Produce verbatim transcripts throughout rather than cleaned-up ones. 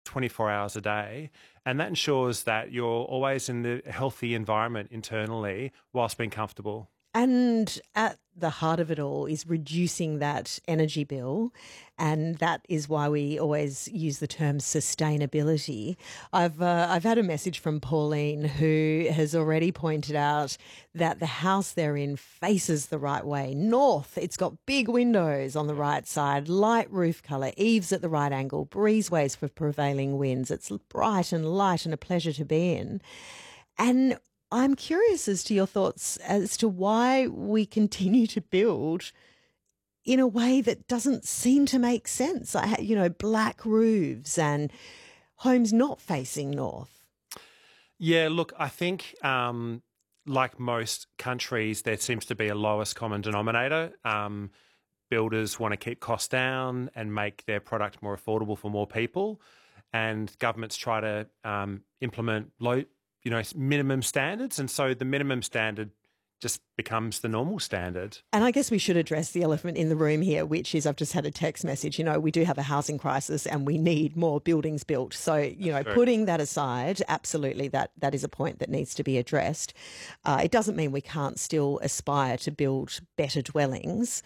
twenty-four hours a day. And that ensures that you're always in the healthy environment internally whilst being comfortable. And at the heart of it all is reducing that energy bill. And that is why we always use the term sustainability. I've, uh, I've had a message from Pauline who has already pointed out that the house they're in faces the right way, north. It's got big windows on the right side, light roof colour, eaves at the right angle, breezeways for prevailing winds. It's bright and light and a pleasure to be in. And I'm curious as to your thoughts as to why we continue to build in a way that doesn't seem to make sense. I, you know, black roofs and homes not facing north. Yeah, look, I think um, like most countries, there seems to be a lowest common denominator. Um, builders want to keep costs down and make their product more affordable for more people, and governments try to um, implement low you know, minimum standards. And so the minimum standard just becomes the normal standard. And I guess we should address the elephant in the room here, which is I've just had a text message, you know, we do have a housing crisis and we need more buildings built. So, you know, putting that aside, absolutely that that is a point that needs to be addressed. Uh, it doesn't mean we can't still aspire to build better dwellings.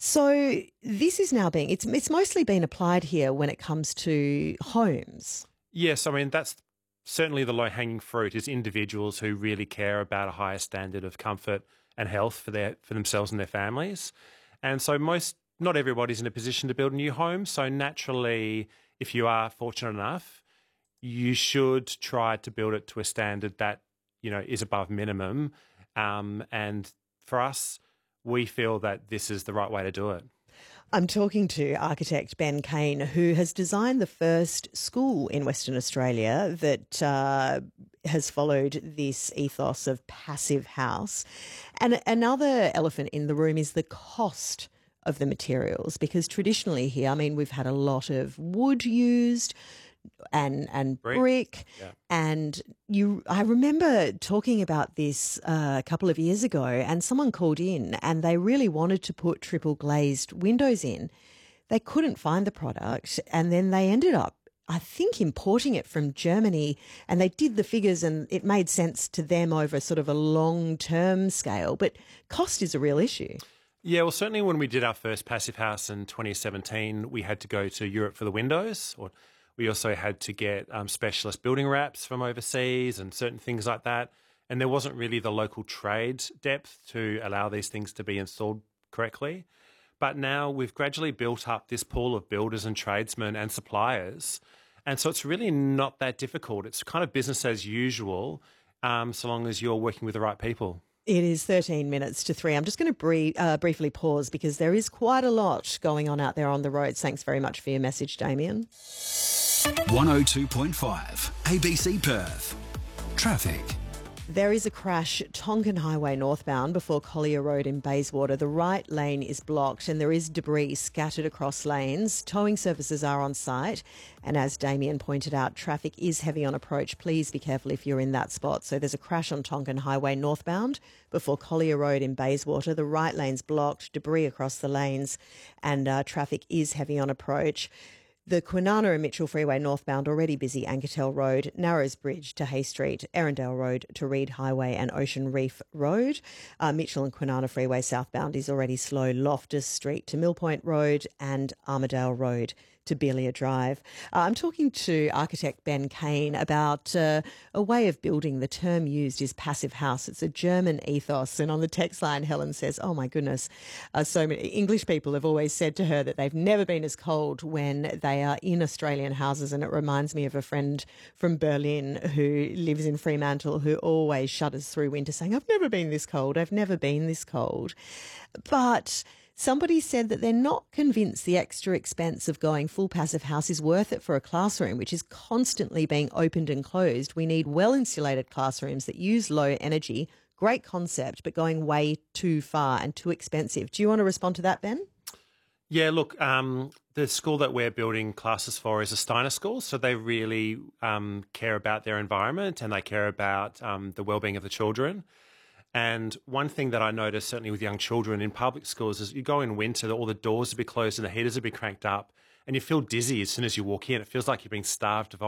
So this is now being, it's, it's mostly been applied here when it comes to homes. Yes, I mean, that's certainly the low-hanging fruit is individuals who really care about a higher standard of comfort and health for their for themselves and their families. And so most, not everybody's in a position to build a new home. So naturally, if you are fortunate enough, you should try to build it to a standard that, you know, is above minimum. Um, and for us, we feel that this is the right way to do it. I'm talking to architect Ben Kane, who has designed the first school in Western Australia that uh, has followed this ethos of passive house. And another elephant in the room is the cost of the materials, because traditionally here, I mean, we've had a lot of wood used and and brick, brick. Yeah. And you I remember talking about this uh, a couple of years ago, and someone called in and they really wanted to put triple glazed windows in. They couldn't find the product, and then they ended up, I think, importing it from Germany, and they did the figures and it made sense to them over sort of a long-term scale. But cost is a real issue. Yeah, well, certainly when we did our first passive house in twenty seventeen, we had to go to Europe for the windows, or we also had to get um, specialist building wraps from overseas and certain things like that. And there wasn't really the local trade depth to allow these things to be installed correctly. But now we've gradually built up this pool of builders and tradesmen and suppliers. And so it's really not that difficult. It's kind of business as usual, um, so long as you're working with the right people. It is thirteen minutes to three. I'm just going to brief, uh, briefly pause because there is quite a lot going on out there on the roads. Thanks very much for your message, Damien. one oh two point five A B C Perth. Traffic. There is a crash Tonkin Highway northbound before Collier Road in Bayswater. The right lane is blocked and there is debris scattered across lanes. Towing services are on site. And as Damien pointed out, traffic is heavy on approach. Please be careful if you're in that spot. So there's a crash on Tonkin Highway northbound before Collier Road in Bayswater. The right lane's blocked, debris across the lanes, and uh, traffic is heavy on approach. The Kwinana and Mitchell Freeway northbound already busy. Ankertel Road, Narrows Bridge to Hay Street, Erindale Road to Reed Highway and Ocean Reef Road. Uh, Mitchell and Kwinana Freeway southbound is already slow. Loftus Street to Millpoint Road and Armadale Road to Belia Drive. Uh, I'm talking to architect Ben Kane about uh, a way of building. The term used is passive house. It's a German ethos. And on the text line, Helen says, oh my goodness, uh, so many English people have always said to her that they've never been as cold when they are in Australian houses. And it reminds me of a friend from Berlin who lives in Fremantle who always shudders through winter saying, I've never been this cold. I've never been this cold. But somebody said that they're not convinced the extra expense of going full passive house is worth it for a classroom, which is constantly being opened and closed. We need well-insulated classrooms that use low energy. Great concept, but going way too far and too expensive. Do you want to respond to that, Ben? Yeah, look, um, the school that we're building classes for is a Steiner school, so they really um, care about their environment and they care about um, the well-being of the children. And one thing that I notice, certainly with young children in public schools, is you go in winter, all the doors will be closed and the heaters will be cranked up. and you feel dizzy as soon as you walk in. It feels like you're being starved of